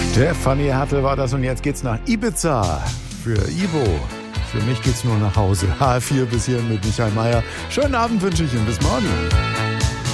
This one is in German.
Der Fanny Hertel war das und jetzt geht's nach Ibiza für Ivo. Für mich geht's nur nach Hause. H4 bis hier mit Michael Mayer. Schönen Abend wünsche ich Ihnen. Bis morgen.